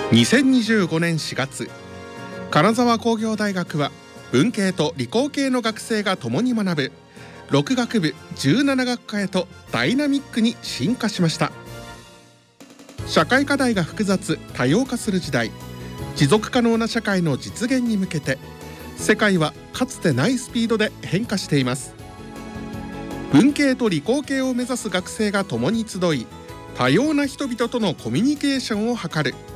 2025年4月、金沢工業大学は文系と理工系の学生が共に学ぶ6学部17学科へとダイナミックに進化しました。社会課題が複雑多様化する時代、持続可能な社会の実現に向けて世界はかつてないスピードで変化しています。文系と理工系を目指す学生が共に集い、多様な人々とのコミュニケーションを図る